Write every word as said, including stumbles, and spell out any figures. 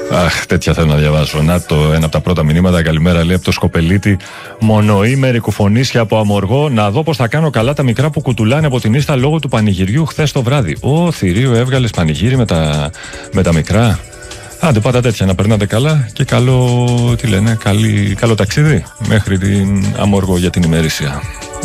Αχ, τέτοια θέλω να διαβάσω. Να το, ένα από τα πρώτα μηνύματα. Καλημέρα, λέει από το Σκοπελίτη. Μονοήμερη κουφονίσια από Αμοργό. Να δω πως θα κάνω καλά τα μικρά που κουτουλάνε από την ίστα λόγω του πανηγυριού χθες το βράδυ. Ω, θηρίο, έβγαλες πανηγύρι με τα, με τα μικρά. Άντε, πάντα τέτοια να περνάτε καλά και καλό, τι λένε, καλή, καλό ταξίδι μέχρι την Αμοργό για την ημερήσια.